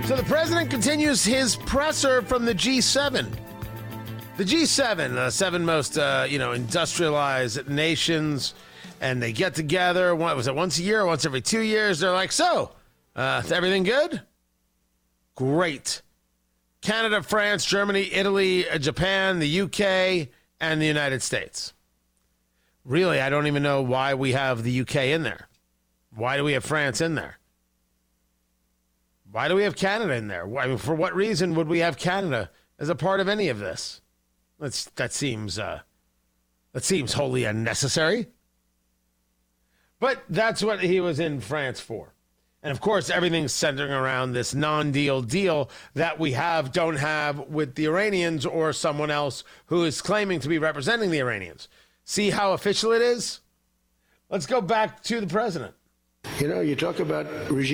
So the president continues his presser from the G7. The G7, the seven most, industrialized nations, and they get together. What was it, once a year or once every 2 years? They're like, so, is everything good? Great. Canada, France, Germany, Italy, Japan, the UK, and the United States. Really, I don't even know why we have the UK in there. Why do we have France in there? Why do we have Canada in there? I mean, for what reason would we have Canada as a part of any of this? That seems wholly unnecessary. But that's what he was in France for. And, of course, everything's centering around this non-deal deal that we don't have with the Iranians or someone else who is claiming to be representing the Iranians. See how official it is? Let's go back to the president. You talk about regime